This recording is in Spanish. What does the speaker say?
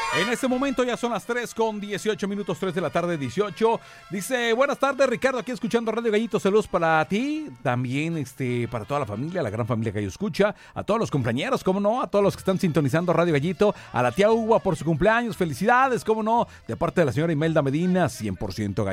En este momento ya son las 3:18, 3 de la tarde, 18. Dice, buenas tardes, Ricardo, aquí escuchando Radio Gallito. Saludos para ti, también para toda la familia, la gran familia que yo escucha, a todos los compañeros, cómo no, a todos los que están sintonizando Radio Gallito, a la tía Uva por su cumpleaños, felicidades, cómo no, de parte de la señora Imelda Medina, 100%